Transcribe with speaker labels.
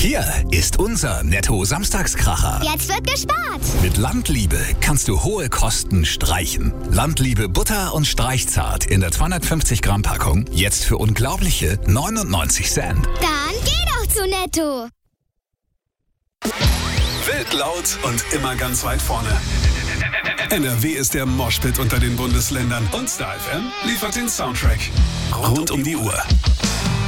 Speaker 1: Hier ist unser Netto-Samstagskracher.
Speaker 2: Jetzt wird gespart.
Speaker 1: Mit Landliebe kannst du hohe Kosten streichen. Landliebe Butter und Streichzart in der 250 Gramm Packung. Jetzt für unglaubliche 99 Cent.
Speaker 2: Dann geh doch zu Netto.
Speaker 3: Wild laut und immer ganz weit vorne. NRW ist der Moshpit unter den Bundesländern und Star FM liefert den Soundtrack rund um die Uhr.